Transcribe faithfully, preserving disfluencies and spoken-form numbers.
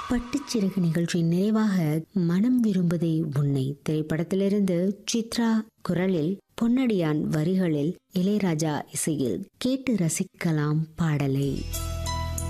பட்டுச்சிறகு நிகழ்ச்சியின் நிறைவாக மனம் விரும்புதே உன்னை திரைப்படத்திலிருந்து சித்ரா குரலில் பொன்னடியான் வரிகளில் இளையராஜா இசையில் கேட்டு ரசிக்கலாம் பாடலை.